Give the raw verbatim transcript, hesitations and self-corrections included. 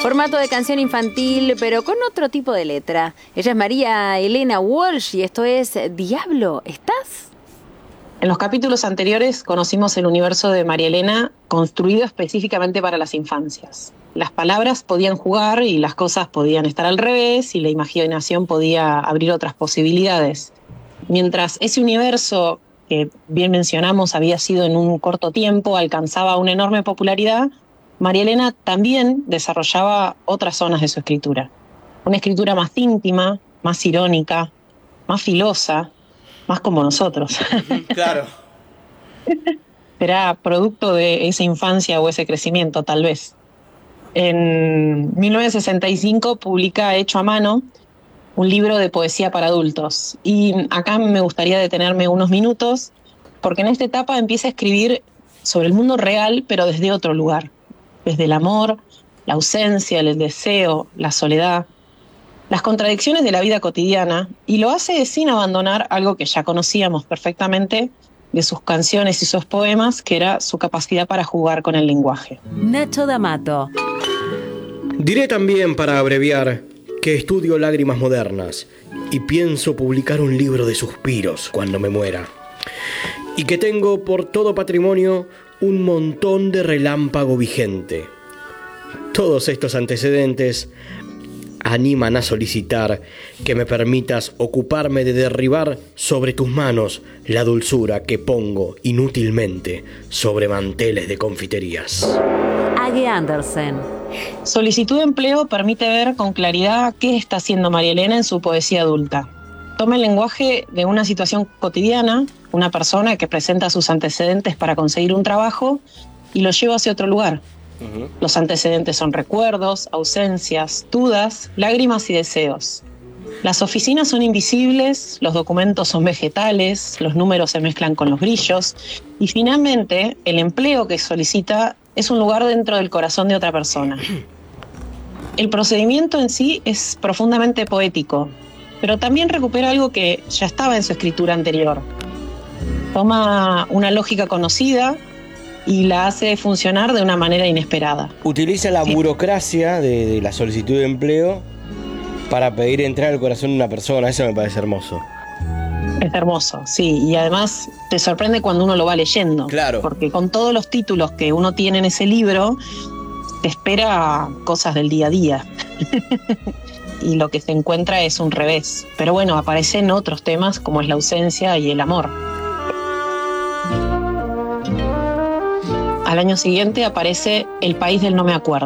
Formato de canción infantil, pero con otro tipo de letra. Ella es María Elena Walsh y esto es Diablo, ¿estás? En los capítulos anteriores conocimos el universo de María Elena construido específicamente para las infancias. Las palabras podían jugar y las cosas podían estar al revés y la imaginación podía abrir otras posibilidades. Mientras ese universo, que bien mencionamos había sido en un corto tiempo, alcanzaba una enorme popularidad, María Elena también desarrollaba otras zonas de su escritura. Una escritura más íntima, más irónica, más filosa, más como nosotros. Claro. Era producto de esa infancia o ese crecimiento, tal vez. En mil novecientos sesenta y cinco publica Hecho a Mano, un libro de poesía para adultos. Y acá me gustaría detenerme unos minutos, porque en esta etapa empieza a escribir sobre el mundo real, pero desde otro lugar. Desde el amor, la ausencia, el deseo, la soledad, las contradicciones de la vida cotidiana, y lo hace sin abandonar algo que ya conocíamos perfectamente de sus canciones y sus poemas, que era su capacidad para jugar con el lenguaje. Nacho D'Amato. Diré también, para abreviar, que estudio lágrimas modernas y pienso publicar un libro de suspiros cuando me muera. Y que tengo por todo patrimonio un montón de relámpago vigente. Todos estos antecedentes animan a solicitar que me permitas ocuparme de derribar sobre tus manos la dulzura que pongo inútilmente sobre manteles de confiterías. Age Andersen. Solicitud de empleo permite ver con claridad qué está haciendo María Elena en su poesía adulta. Toma el lenguaje de una situación cotidiana, una persona que presenta sus antecedentes para conseguir un trabajo, y lo lleva hacia otro lugar. Uh-huh. Los antecedentes son recuerdos, ausencias, dudas, lágrimas y deseos. Las oficinas son invisibles, los documentos son vegetales, los números se mezclan con los grillos, y finalmente el empleo que solicita es un lugar dentro del corazón de otra persona. El procedimiento en sí es profundamente poético, pero también recupera algo que ya estaba en su escritura anterior. Toma una lógica conocida y la hace funcionar de una manera inesperada. Utiliza la sí. burocracia de, de la solicitud de empleo para pedir entrar al corazón de una persona. Eso me parece hermoso. Es hermoso, sí, y además te sorprende cuando uno lo va leyendo. Claro. Porque con todos los títulos que uno tiene en ese libro, te espera cosas del día a día. Y lo que se encuentra es un revés. Pero bueno, aparecen otros temas como es la ausencia y el amor. Al año siguiente aparece El país del no me acuerdo.